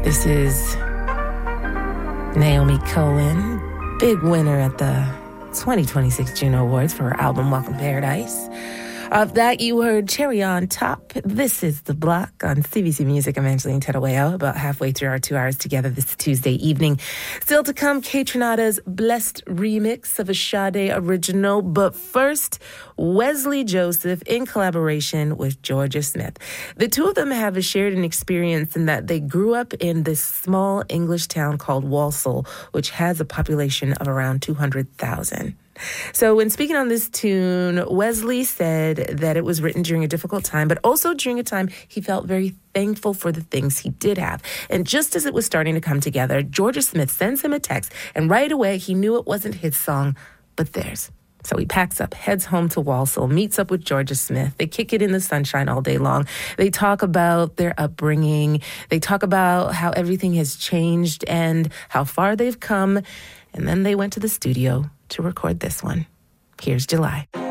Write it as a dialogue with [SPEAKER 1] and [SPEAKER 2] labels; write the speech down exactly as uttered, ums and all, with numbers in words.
[SPEAKER 1] This is Naomi Cohen, big winner at the twenty twenty-six Juno Awards for her album Welcome Paradise. Of that, you heard Cherry on Top. This is The Block on C B C Music. I'm Angeline Tedaweo, about halfway through our two hours together this Tuesday evening. Still to come, Kaytranada's Blessed remix of a Sade original. But first, Wesley Joseph in collaboration with Georgia Smith. The two of them have a shared an experience in that they grew up in this small English town called Walsall, which has a population of around two hundred thousand. So when speaking on this tune, Wesley said that it was written during a difficult time, but also during a time he felt very thankful for the things he did have. And just as it was starting to come together, Georgia Smith sends him a text, and right away he knew it wasn't his song, but theirs. So he packs up, heads home to Walsall, meets up with Georgia Smith. They kick it in the sunshine all day long. They talk about their upbringing. They talk about how everything has changed and how far they've come. And then they went to the studio to record this one. Here's July.